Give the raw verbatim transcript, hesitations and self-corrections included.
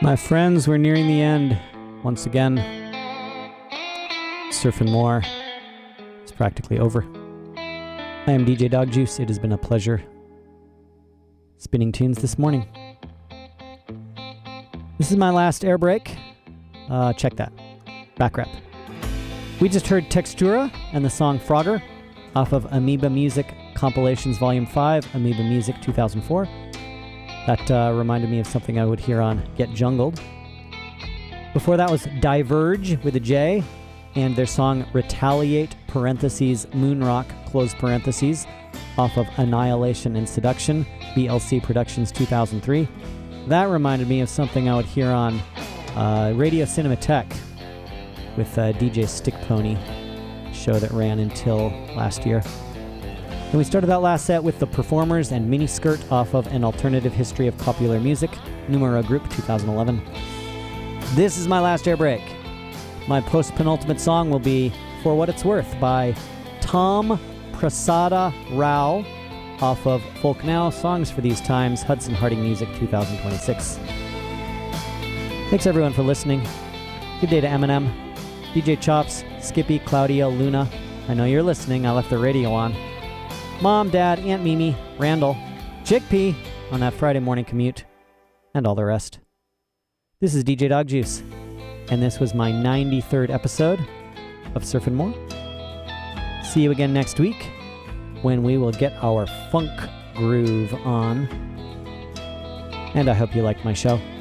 My friends, we're nearing the end. Once again, Surfing More is practically over. I am D J Dog Juice. It has been a pleasure spinning tunes this morning. This is my last air break. Uh, check that. Back rep. We just heard Textura and the song Frogger off of Amoeba Music Compilations Volume five, Amoeba Music two thousand four. That uh, reminded me of something I would hear on Get Jungled. Before that was Diverge with a J and their song Retaliate, parentheses, Moonrock, close parentheses, off of Annihilation and Seduction, B L C Productions two thousand three. That reminded me of something I would hear on uh, Radio Cinematheque with uh, D J Stick Pony, show that ran until last year. And we started that last set with The Performers and Miniskirt off of An Alternative History of Popular Music, Numero Group two thousand eleven. This is my last air break. My post-penultimate song will be For What It's Worth by Tom Prasada Rao off of Folk Now, Songs for These Times, Hudson Harding Music two thousand twenty-six. Thanks everyone for listening. Good day to Eminem, D J Chops, Skippy, Claudia, Luna. I know you're listening. I left the radio on. Mom, Dad, Aunt Mimi, Randall, Chickpea on that Friday morning commute, and all the rest. This is D J Dog Juice, and this was my ninety-third episode of Surfin' More. See you again next week when we will get our funk groove on. And I hope you liked my show.